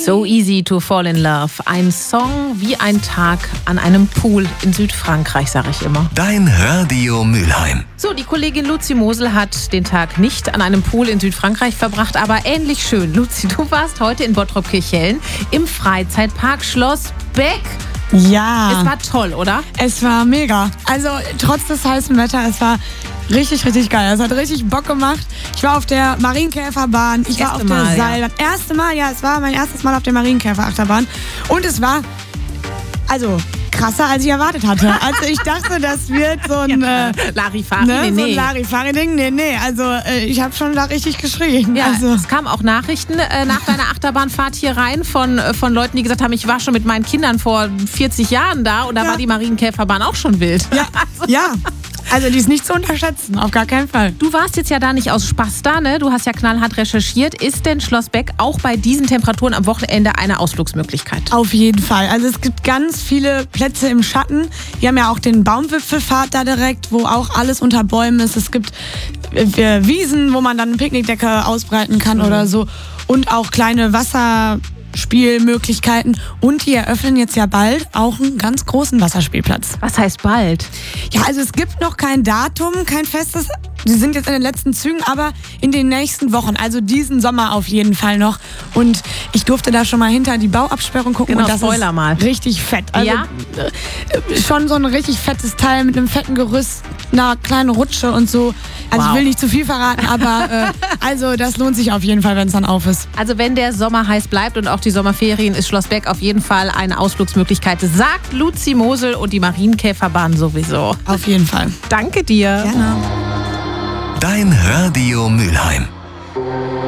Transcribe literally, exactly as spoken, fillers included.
So easy to fall in love. Ein Song wie ein Tag an einem Pool in Südfrankreich, sage ich immer. Dein Radio Mülheim. So, die Kollegin Luzi Mosel hat den Tag nicht an einem Pool in Südfrankreich verbracht, aber ähnlich schön. Luzi, du warst heute in Bottrop-Kirchhellen im Freizeitpark Schloss Beck. Ja. Es war toll, oder? Es war mega. Also trotz des heißen Wetters, es war richtig, richtig geil. Es hat richtig Bock gemacht. Ich war auf der Marienkäferbahn, ich war auf der Mal, Seilbahn. Ja. Erste Mal, ja, es war mein erstes Mal auf der Marienkäferachterbahn. Und es war, also krasser, als ich erwartet hatte. Also ich dachte, das wird so ein ja. äh, Larifari, ne, nee, so ein nee. Larifari-Ding. Nee, nee, also äh, ich habe schon da richtig geschrien. Ja, also. es kamen auch Nachrichten äh, nach deiner Achterbahnfahrt hier rein von, äh, von Leuten, die gesagt haben, ich war schon mit meinen Kindern vor vierzig Jahren da und da Ja. war die Marienkäferbahn auch schon wild. Ja, ja. Also die ist nicht zu unterschätzen, auf gar keinen Fall. Du warst jetzt ja da nicht aus Spaß da, ne? Du hast ja knallhart recherchiert. Ist denn Schloss Beck auch bei diesen Temperaturen am Wochenende eine Ausflugsmöglichkeit? Auf jeden Fall. Also es gibt ganz viele Plätze im Schatten. Wir haben ja auch den Baumwipfelpfad da direkt, wo auch alles unter Bäumen ist. Es gibt äh, Wiesen, wo man dann eine Picknickdecke ausbreiten kann mhm. oder so. Und auch kleine Wasserspielmöglichkeiten. Und die eröffnen jetzt ja bald auch einen ganz großen Wasserspielplatz. Was heißt bald? Ja, also es gibt noch kein Datum, kein festes. Sie sind jetzt in den letzten Zügen, aber in den nächsten Wochen, also diesen Sommer auf jeden Fall noch. Und ich durfte da schon mal hinter die Bauabsperrung gucken. Genau, und das Spoiler ist mal. richtig fett. Also Ja? äh, schon so ein richtig fettes Teil mit einem fetten Gerüst, einer kleinen Rutsche und so. Also Wow. ich will nicht zu viel verraten, aber äh, also das lohnt sich auf jeden Fall, wenn es dann auf ist. Also wenn der Sommer heiß bleibt und auch die Sommerferien, ist Schloss Beck auf jeden Fall eine Ausflugsmöglichkeit. Sagt Luzi Mosel und die Marienkäferbahn sowieso. Auf jeden Fall. Danke dir. Gerne. Dein Radio Mülheim.